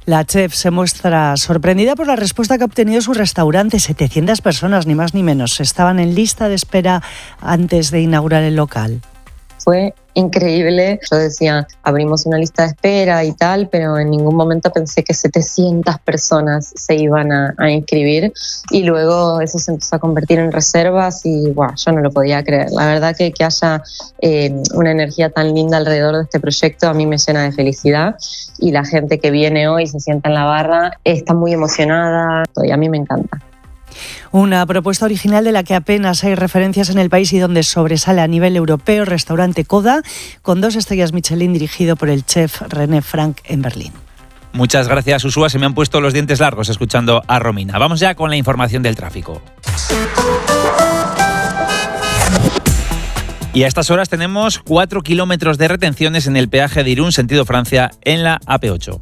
La chef se muestra sorprendida por la respuesta que ha obtenido su restaurante. 700 personas, ni más ni menos, estaban en lista de espera antes de inaugurar el local. Fue increíble. Yo decía, abrimos una lista de espera y tal, pero en ningún momento pensé que 700 personas se iban a inscribir, y luego eso se empezó a convertir en reservas y yo no lo podía creer. La verdad que haya una energía tan linda alrededor de este proyecto a mí me llena de felicidad, y la gente que viene hoy se sienta en la barra está muy emocionada y a mí me encanta. Una propuesta original de la que apenas hay referencias en el país y donde sobresale a nivel europeo el restaurante Coda, con 2 estrellas Michelin, dirigido por el chef René Frank en Berlín. Muchas gracias, Ushua. Se me han puesto los dientes largos escuchando a Romina. Vamos ya con la información del tráfico. Y a estas horas tenemos 4 kilómetros de retenciones en el peaje de Irún, sentido Francia, en la AP8.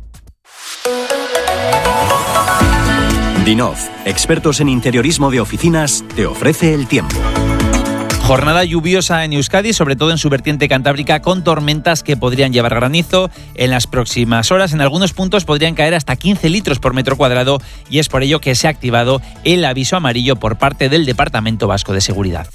Dinov, expertos en interiorismo de oficinas, te ofrece el tiempo. Jornada lluviosa en Euskadi, sobre todo en su vertiente cantábrica, con tormentas que podrían llevar granizo. En las próximas horas, en algunos puntos podrían caer hasta 15 litros por metro cuadrado, y es por ello que se ha activado el aviso amarillo por parte del Departamento Vasco de Seguridad.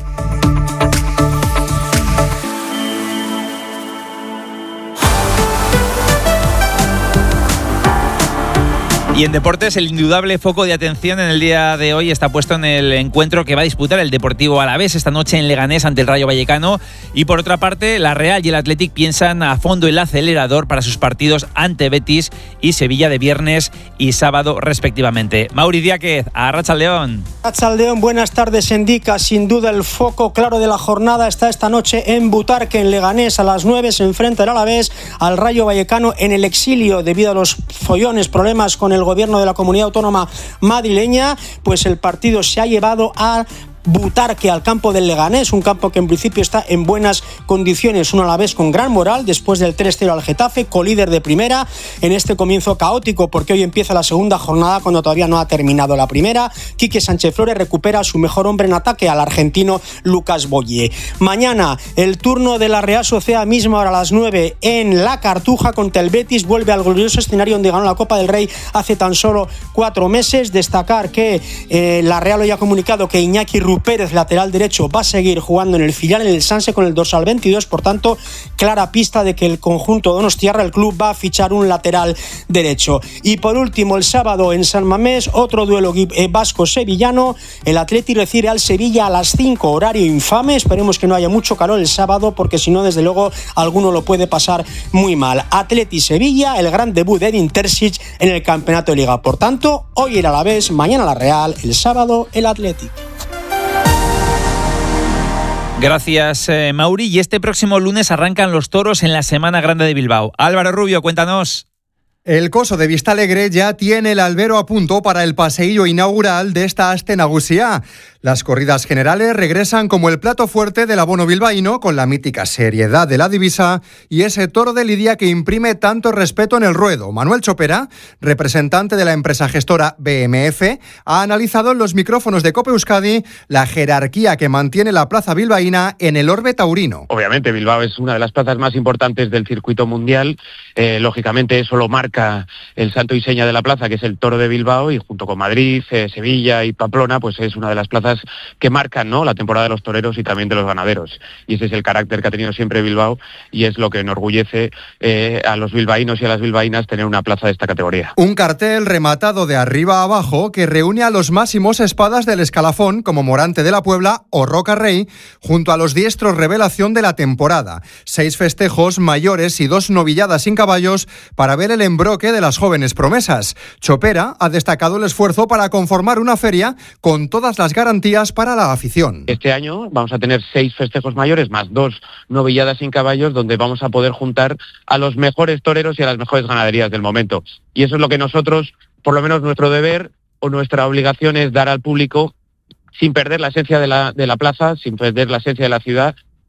Y en deportes, el indudable foco de atención en el día de hoy está puesto en el encuentro que va a disputar el Deportivo Alavés esta noche en Leganés ante el Rayo Vallecano. Y por otra parte, la Real y el Athletic piensan a fondo el acelerador para sus partidos ante Betis y Sevilla de viernes y sábado respectivamente. Mauri Diáquez, arratsaldeon. Arratsaldeon, buenas tardes. Indica sin duda el foco claro de la jornada está esta noche en Butarque, en Leganés. A las 9 se enfrenta el Alavés al Rayo Vallecano en el exilio debido a los problemas con el gobierno de la comunidad autónoma madrileña. Pues el partido se ha llevado a Butarque, al campo del Leganés, un campo que en principio está en buenas condiciones, un Alavés con gran moral después del 3-0 al Getafe, colíder de primera en este comienzo caótico, porque hoy empieza la segunda jornada cuando todavía no ha terminado la primera. Quique Sánchez Flores recupera a su mejor hombre en ataque, al argentino Lucas Boye. Mañana el turno de la Real Sociedad, a misma hora a las 9 en La Cartuja contra el Betis. Vuelve al glorioso escenario donde ganó la Copa del Rey hace tan solo 4 meses. Destacar que la Real hoy ha comunicado que Iñaki Pérez, lateral derecho, va a seguir jugando en el filial, en el Sanse, con el dorsal 22, por tanto, clara pista de que el conjunto donostiarra, el club, va a fichar un lateral derecho. Y por último, el sábado en San Mamés, otro duelo vasco-sevillano, el Athletic recibe al Sevilla a las 5, horario infame. Esperemos que no haya mucho calor el sábado, porque si no, desde luego, alguno lo puede pasar muy mal. Athletic-Sevilla, el gran debut de Edin Terzic en el campeonato de Liga. Por tanto, hoy el Alavés, mañana la Real, el sábado el Athletic. Gracias, Mauri. Y este próximo lunes arrancan los toros en la Semana Grande de Bilbao. Álvaro Rubio, cuéntanos. El Coso de Vistalegre ya tiene el albero a punto para el paseillo inaugural de esta Aste Nagusia. Las corridas generales regresan como el plato fuerte del abono bilbaíno, con la mítica seriedad de la divisa y ese toro de lidia que imprime tanto respeto en el ruedo. Manuel Chopera, representante de la empresa gestora BMF, ha analizado en los micrófonos de COPE Euskadi la jerarquía que mantiene la plaza bilbaína en el orbe taurino. Obviamente Bilbao es una de las plazas más importantes del circuito mundial. Lógicamente eso lo marca el santo y seña de la plaza, que es el toro de Bilbao, y junto con Madrid, Sevilla y Pamplona, pues es una de las plazas que marcan, ¿no?, la temporada de los toreros y también de los ganaderos. Y ese es el carácter que ha tenido siempre Bilbao, y es lo que enorgullece a los bilbaínos y a las bilbaínas tener una plaza de esta categoría. Un cartel rematado de arriba a abajo que reúne a los máximos espadas del escalafón, como Morante de la Puebla o Roca Rey, junto a los diestros revelación de la temporada. 6 festejos mayores y 2 novilladas sin caballos para ver el embroque de las jóvenes promesas. Chopera ha destacado el esfuerzo para conformar una feria con todas las garantías para la afición. Este año vamos a tener 6 festejos mayores más 2 novilladas sin caballos, donde vamos a poder juntar a los mejores toreros y a las mejores ganaderías del momento. Y eso es lo que nosotros, por lo menos nuestro deber o nuestra obligación, es dar al público, sin perder la esencia de la plaza, sin perder la esencia de la ciudad,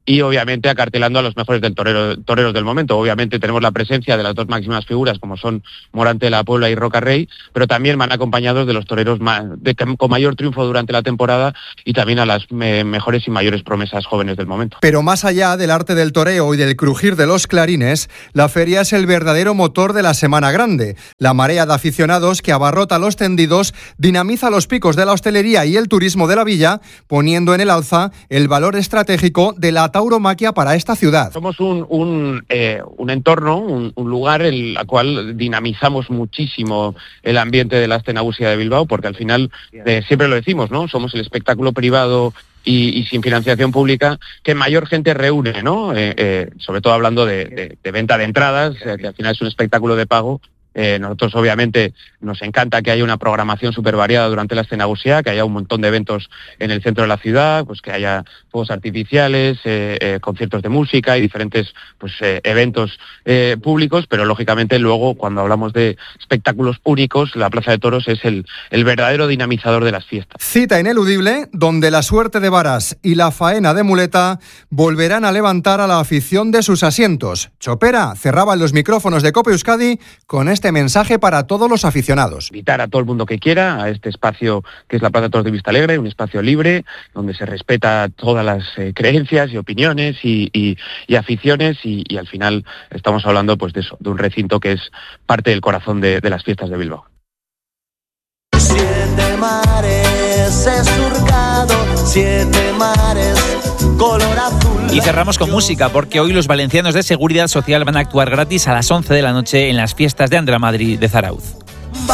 y obviamente acartelando a los mejores toreros del momento. Obviamente tenemos la presencia de las dos máximas figuras como son Morante de la Puebla y Roca Rey, pero también van acompañados de los toreros con mayor triunfo durante la temporada y también a las mejores y mayores promesas jóvenes del momento. Pero más allá del arte del toreo y del crujir de los clarines, la feria es el verdadero motor de la Semana Grande. La marea de aficionados que abarrota los tendidos dinamiza los picos de la hostelería y el turismo de la villa, poniendo en el alza el valor estratégico de la tauromaquia para esta ciudad. Somos un entorno, un lugar en el cual dinamizamos muchísimo el ambiente de la Aste Nagusia de Bilbao, porque al final, siempre lo decimos, ¿no? Somos el espectáculo privado y sin financiación pública que mayor gente reúne, ¿no? Sobre todo hablando de venta de entradas, que al final es un espectáculo de pago. Nosotros obviamente nos encanta que haya una programación súper variada durante la Aste Nagusia, que haya un montón de eventos en el centro de la ciudad, pues que haya fuegos artificiales, conciertos de música y diferentes eventos públicos, pero lógicamente luego cuando hablamos de espectáculos únicos, la Plaza de Toros es el verdadero dinamizador de las fiestas. Cita ineludible donde la suerte de varas y la faena de muleta volverán a levantar a la afición de sus asientos. Chopera cerraba los micrófonos de COPE Euskadi con este mensaje para todos los aficionados. Invitar a todo el mundo que quiera a este espacio que es la Plaza de Toros de Vistalegre, un espacio libre, donde se respeta todas las creencias y opiniones y aficiones y al final estamos hablando pues de eso, de un recinto que es parte del corazón de las fiestas de Bilbao. 7 mares he surcado, 7 mares color azul. Y cerramos con música, porque hoy los valencianos de Seguridad Social van a actuar gratis a las 11 de la noche en las fiestas de Andra Madrid de Zarauz.